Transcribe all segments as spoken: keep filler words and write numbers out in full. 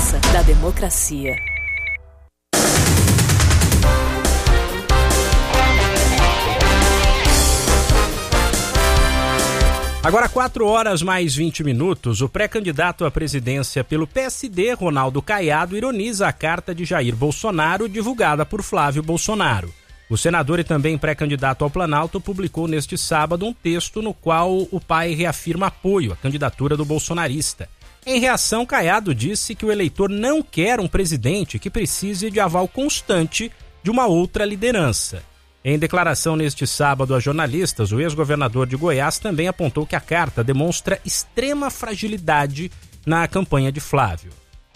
força da democracia. Agora, quatro horas mais vinte minutos, o pré-candidato à presidência pelo P S D, Ronaldo Caiado, ironiza a carta de Jair Bolsonaro divulgada por Flávio Bolsonaro. O senador e também pré-candidato ao Planalto publicou neste sábado um texto no qual o pai reafirma apoio à candidatura do bolsonarista. Em reação, Caiado disse que o eleitor não quer um presidente que precise de aval constante de uma outra liderança. Em declaração neste sábado a jornalistas, o ex-governador de Goiás também apontou que a carta demonstra extrema fragilidade na campanha de Flávio.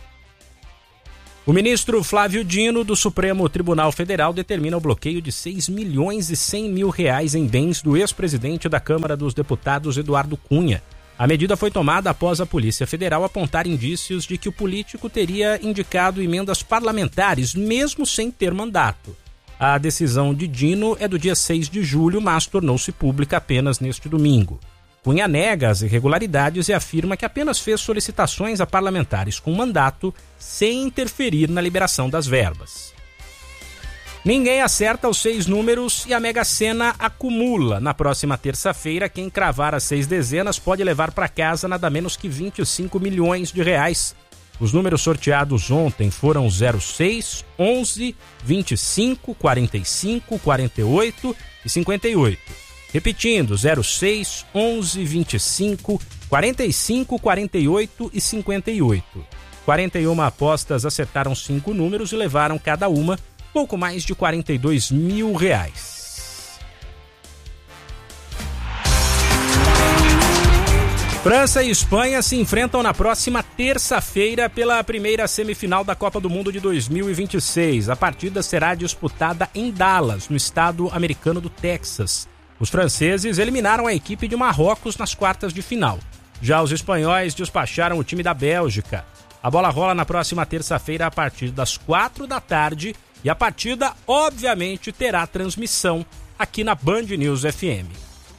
O ministro Flávio Dino, do Supremo Tribunal Federal, determina o bloqueio de seis milhões e cem mil reais em bens do ex-presidente da Câmara dos Deputados, Eduardo Cunha. A medida foi tomada após a Polícia Federal apontar indícios de que o político teria indicado emendas parlamentares, mesmo sem ter mandato. A decisão de Dino é do dia seis de julho, mas tornou-se pública apenas neste domingo. Cunha nega as irregularidades e afirma que apenas fez solicitações a parlamentares com mandato sem interferir na liberação das verbas. Ninguém acerta os seis números e a Mega Sena acumula. Na próxima terça-feira, quem cravar as seis dezenas pode levar para casa nada menos que vinte e cinco milhões de reais. Os números sorteados ontem foram zero seis, onze, vinte e cinco, quarenta e cinco, quarenta e oito e cinquenta e oito. Repetindo, zero seis, onze, vinte e cinco, quarenta e cinco, quarenta e oito e cinquenta e oito. quarenta e uma apostas acertaram cinco números e levaram cada uma pouco mais de quarenta e dois mil reais. França e Espanha se enfrentam na próxima terça-feira pela primeira semifinal da Copa do Mundo de dois mil e vinte e seis. A partida será disputada em Dallas, no estado americano do Texas. Os franceses eliminaram a equipe de Marrocos nas quartas de final. Já os espanhóis despacharam o time da Bélgica. A bola rola na próxima terça-feira a partir das quatro da tarde e a partida, obviamente, terá transmissão aqui na Band News F M.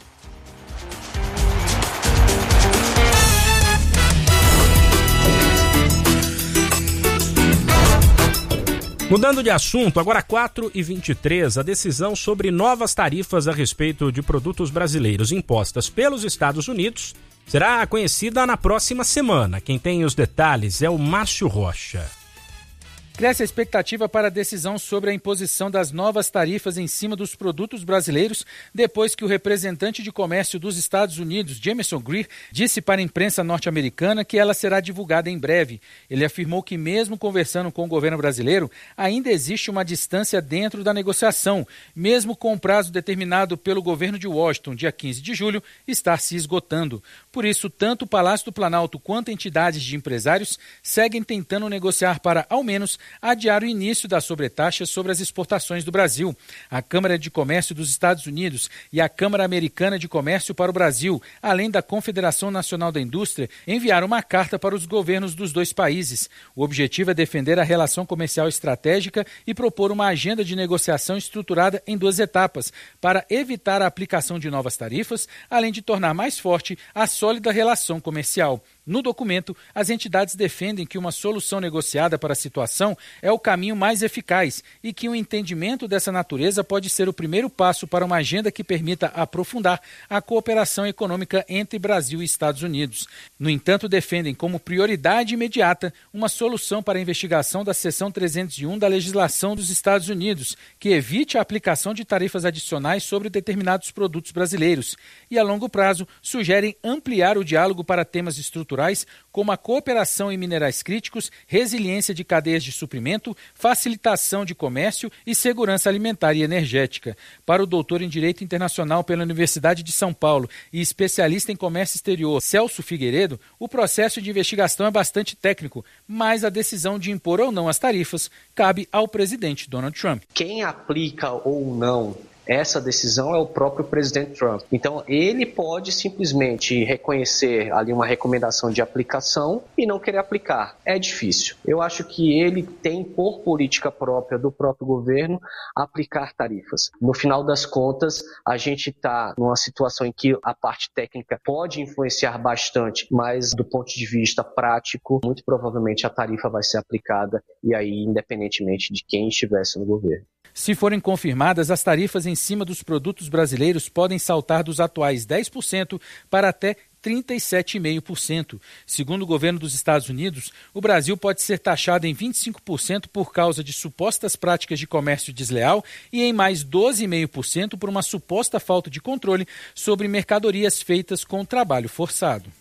Mudando de assunto, agora quatro e vinte e três, a decisão sobre novas tarifas a respeito de produtos brasileiros impostas pelos Estados Unidos será conhecida na próxima semana. Quem tem os detalhes é o Márcio Rocha. Cresce a expectativa para a decisão sobre a imposição das novas tarifas em cima dos produtos brasileiros, depois que o representante de comércio dos Estados Unidos, Jameson Greer, disse para a imprensa norte-americana que ela será divulgada em breve. Ele afirmou que, mesmo conversando com o governo brasileiro, ainda existe uma distância dentro da negociação, mesmo com o prazo determinado pelo governo de Washington, dia quinze de julho, estar se esgotando. Por isso, tanto o Palácio do Planalto quanto entidades de empresários seguem tentando negociar para, ao menos, adiar o início da sobretaxa sobre as exportações do Brasil. A Câmara de Comércio dos Estados Unidos e a Câmara Americana de Comércio para o Brasil, além da Confederação Nacional da Indústria, enviaram uma carta para os governos dos dois países. O objetivo é defender a relação comercial estratégica e propor uma agenda de negociação estruturada em duas etapas, para evitar a aplicação de novas tarifas, além de tornar mais forte a sólida relação comercial. No documento, as entidades defendem que uma solução negociada para a situação é o caminho mais eficaz e que um entendimento dessa natureza pode ser o primeiro passo para uma agenda que permita aprofundar a cooperação econômica entre Brasil e Estados Unidos. No entanto, defendem como prioridade imediata uma solução para a investigação da seção trezentos e um da legislação dos Estados Unidos, que evite a aplicação de tarifas adicionais sobre determinados produtos brasileiros. E, a longo prazo, sugerem ampliar o diálogo para temas estruturais como a cooperação em minerais críticos, resiliência de cadeias de suprimento, facilitação de comércio e segurança alimentar e energética. Para o doutor em Direito Internacional pela Universidade de São Paulo e especialista em comércio exterior, Celso Figueiredo, o processo de investigação é bastante técnico, mas a decisão de impor ou não as tarifas cabe ao presidente Donald Trump. Quem aplica ou não essa decisão é o próprio presidente Trump. Então, ele pode simplesmente reconhecer ali uma recomendação de aplicação e não querer aplicar. É difícil. Eu acho que ele tem, por política própria do próprio governo, aplicar tarifas. No final das contas, a gente está numa situação em que a parte técnica pode influenciar bastante, mas do ponto de vista prático, muito provavelmente a tarifa vai ser aplicada, e aí independentemente de quem estivesse no governo. Se forem confirmadas, as tarifas em cima dos produtos brasileiros podem saltar dos atuais dez por cento para até trinta e sete vírgula cinco por cento. Segundo o governo dos Estados Unidos, o Brasil pode ser taxado em vinte e cinco por cento por causa de supostas práticas de comércio desleal e em mais doze vírgula cinco por cento por uma suposta falta de controle sobre mercadorias feitas com trabalho forçado.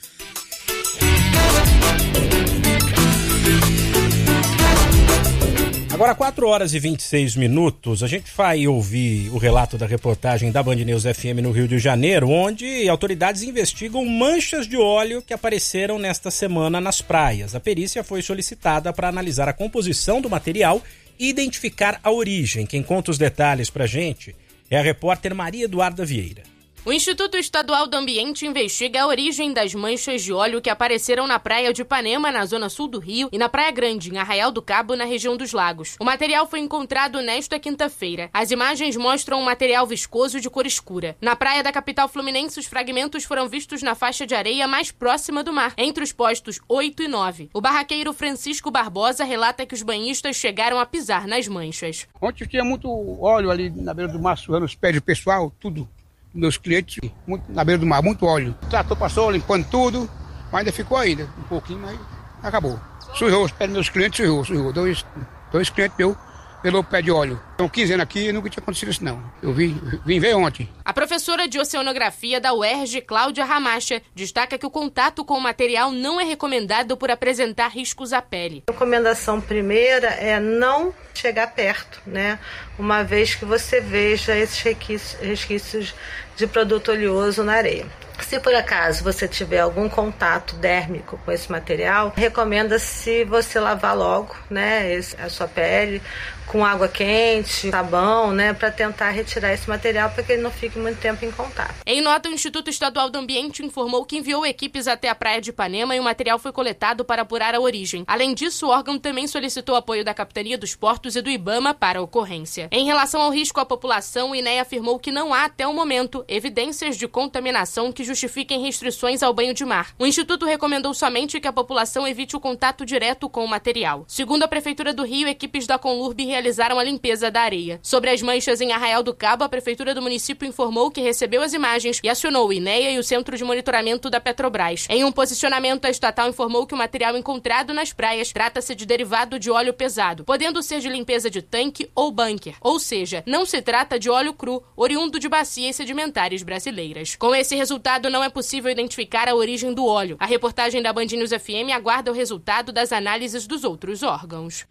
Agora, quatro horas e vinte e seis minutos, a gente vai ouvir o relato da reportagem da Band News F M no Rio de Janeiro, onde autoridades investigam manchas de óleo que apareceram nesta semana nas praias. A perícia foi solicitada para analisar a composição do material e identificar a origem. Quem conta os detalhes para a gente é a repórter Maria Eduarda Vieira. O Instituto Estadual do Ambiente investiga a origem das manchas de óleo que apareceram na praia de Ipanema, na zona sul do Rio, e na Praia Grande, em Arraial do Cabo, na região dos Lagos. O material foi encontrado nesta quinta-feira. As imagens mostram um material viscoso de cor escura. Na praia da capital fluminense, os fragmentos foram vistos na faixa de areia mais próxima do mar, entre os postos oito e nove. O barraqueiro Francisco Barbosa relata que os banhistas chegaram a pisar nas manchas. Ontem tinha muito óleo ali na beira do mar, suando os pés do pessoal, tudo. Meus clientes, muito, na beira do mar, muito óleo. O trator passou limpando tudo, mas ainda ficou ainda, um pouquinho, mas acabou. Sujou os pés dos meus clientes, sujou, sujou. Dois, dois clientes meus pelo pé de óleo. Então, quinze anos aqui, nunca tinha acontecido isso, não. Eu vim, vim ver ontem. A professora de oceanografia da U E R J, Cláudia Ramacha, destaca que o contato com o material não é recomendado por apresentar riscos à pele. A recomendação primeira é não chegar perto, né? Uma vez que você veja esses resquícios, resquícios de produto oleoso na areia. Se por acaso você tiver algum contato dérmico com esse material, recomenda-se você lavar logo, né, esse, a sua pele com água quente, sabão, né, para tentar retirar esse material para que ele não fique muito tempo em contato. Em nota, o Instituto Estadual do Ambiente informou que enviou equipes até a praia de Ipanema e o material foi coletado para apurar a origem. Além disso, o órgão também solicitou apoio da Capitania dos Portos e do IBAMA para a ocorrência. Em relação ao risco à população, o I N E A afirmou que não há, até o momento, evidências de contaminação que justifiquem restrições ao banho de mar. O Instituto recomendou somente que a população evite o contato direto com o material. Segundo a Prefeitura do Rio, equipes da Conlurb realizaram a limpeza da areia. Sobre as manchas em Arraial do Cabo, a Prefeitura do município informou que recebeu as imagens e acionou o I N E A e o Centro de Monitoramento da Petrobras. Em um posicionamento, a estatal informou que o material encontrado nas praias trata-se de derivado de óleo pesado, podendo ser de limpeza de tanque ou bunker, ou seja, não se trata de óleo cru, oriundo de bacias sedimentares brasileiras. Com esse resultado, não é possível identificar a origem do óleo. A reportagem da Band News F M aguarda o resultado das análises dos outros órgãos.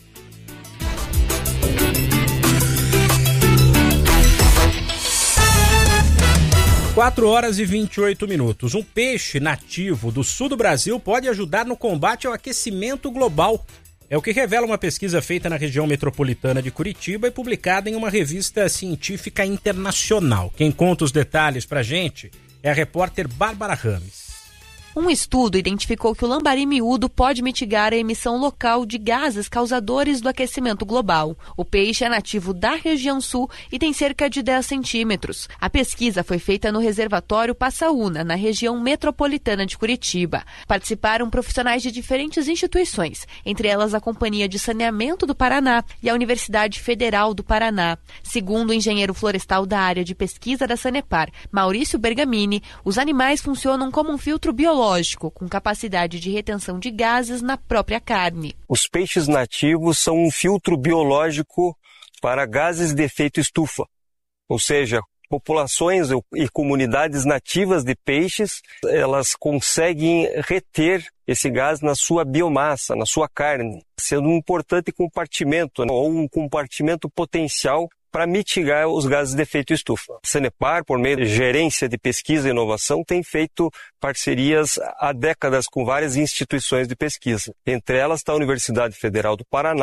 quatro horas e vinte e oito minutos. Um peixe nativo do sul do Brasil pode ajudar no combate ao aquecimento global. É o que revela uma pesquisa feita na região metropolitana de Curitiba e publicada em uma revista científica internacional. Quem conta os detalhes pra gente é a repórter Bárbara Rames. Um estudo identificou que o lambari miúdo pode mitigar a emissão local de gases causadores do aquecimento global. O peixe é nativo da região sul e tem cerca de dez centímetros. A pesquisa foi feita no reservatório Passaúna, na região metropolitana de Curitiba. Participaram profissionais de diferentes instituições, entre elas a Companhia de Saneamento do Paraná e a Universidade Federal do Paraná. Segundo o engenheiro florestal da área de pesquisa da Sanepar, Maurício Bergamini, os animais funcionam como um filtro biológico com capacidade de retenção de gases na própria carne. Os peixes nativos são um filtro biológico para gases de efeito estufa, ou seja, populações e comunidades nativas de peixes, elas conseguem reter esse gás na sua biomassa, na sua carne, sendo um importante compartimento, ou um compartimento potencial para mitigar os gases de efeito estufa. A Sanepar, por meio de gerência de pesquisa e inovação, tem feito parcerias há décadas com várias instituições de pesquisa. Entre elas está a Universidade Federal do Paraná,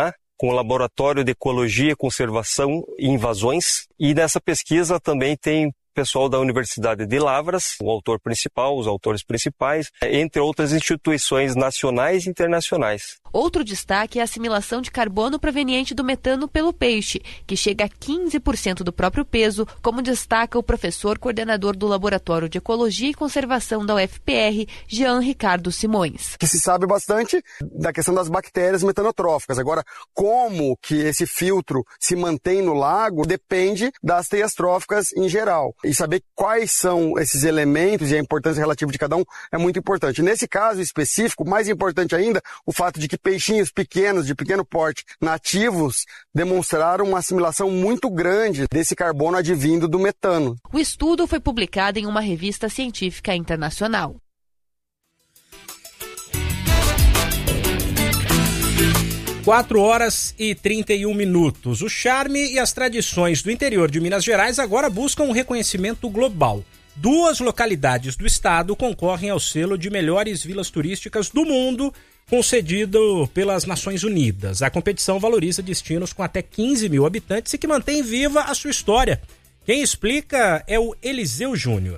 com o Laboratório de Ecologia, Conservação e Invasões. E nessa pesquisa também tem pessoal da Universidade de Lavras, o autor principal, os autores principais, entre outras instituições nacionais e internacionais. Outro destaque é a assimilação de carbono proveniente do metano pelo peixe, que chega a quinze por cento do próprio peso, como destaca o professor coordenador do Laboratório de Ecologia e Conservação da U F P R, Jean Ricardo Simões. Que se sabe bastante da questão das bactérias metanotróficas. Agora, como que esse filtro se mantém no lago depende das teias tróficas em geral. E saber quais são esses elementos e a importância relativa de cada um é muito importante. Nesse caso específico, mais importante ainda, o fato de que peixinhos pequenos, de pequeno porte, nativos, demonstraram uma assimilação muito grande desse carbono advindo do metano. O estudo foi publicado em uma revista científica internacional. quatro horas e trinta e um minutos. O charme e as tradições do interior de Minas Gerais agora buscam um reconhecimento global. Duas localidades do estado concorrem ao selo de melhores vilas turísticas do mundo, concedido pelas Nações Unidas. A competição valoriza destinos com até quinze mil habitantes e que mantém viva a sua história. Quem explica é o Eliseu Júnior.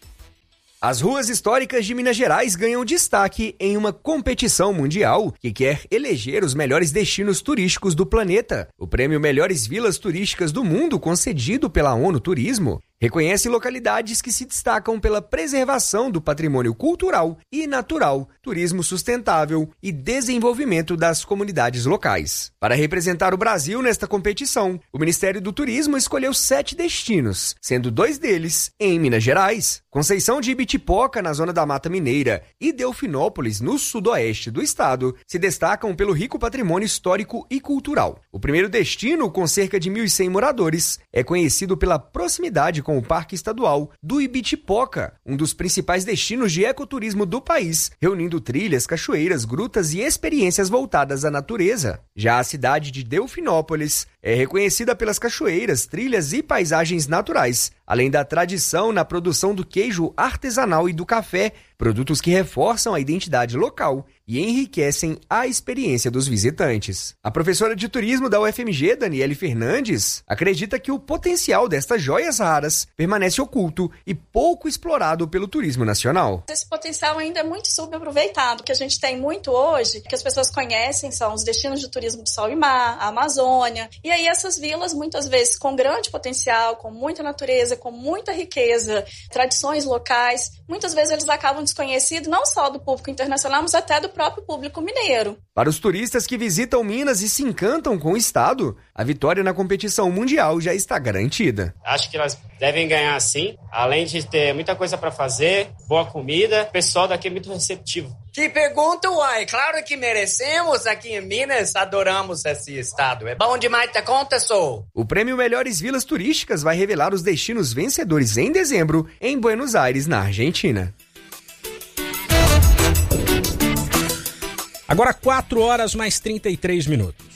As ruas históricas de Minas Gerais ganham destaque em uma competição mundial que quer eleger os melhores destinos turísticos do planeta. O prêmio Melhores Vilas Turísticas do Mundo, concedido pela ONU Turismo, reconhece localidades que se destacam pela preservação do patrimônio cultural e natural, turismo sustentável e desenvolvimento das comunidades locais. Para representar o Brasil nesta competição, o Ministério do Turismo escolheu sete destinos, sendo dois deles em Minas Gerais. Conceição de Ibitipoca, na zona da Mata Mineira, e Delfinópolis, no sudoeste do estado, se destacam pelo rico patrimônio histórico e cultural. O primeiro destino, com cerca de mil e cem moradores, é conhecido pela proximidade com o Parque Estadual do Ibitipoca, um dos principais destinos de ecoturismo do país, reunindo trilhas, cachoeiras, grutas e experiências voltadas à natureza. Já a cidade de Delfinópolis é reconhecida pelas cachoeiras, trilhas e paisagens naturais, além da tradição na produção do queijo artesanal e do café, produtos que reforçam a identidade local e enriquecem a experiência dos visitantes. A professora de turismo da U F M G, Daniele Fernandes, acredita que o potencial destas joias raras permanece oculto e pouco explorado pelo turismo nacional. Esse potencial ainda é muito subaproveitado. O que a gente tem muito hoje, que as pessoas conhecem, são os destinos de turismo de sol e mar, a Amazônia. E aí essas vilas, muitas vezes com grande potencial, com muita natureza, com muita riqueza, tradições locais, muitas vezes eles acabam desconhecidos não só do público internacional, mas até do próprio público mineiro. Para os turistas que visitam Minas e se encantam com o estado, a vitória na competição mundial já está garantida. Acho que elas devem ganhar sim, além de ter muita coisa para fazer, boa comida, o pessoal daqui é muito receptivo. Que pergunta, uai, claro que merecemos aqui em Minas, adoramos esse estado, é bom demais da conta, sou. O prêmio Melhores Vilas Turísticas vai revelar os destinos vencedores em dezembro, em Buenos Aires, na Argentina. Agora quatro horas mais trinta e três minutos.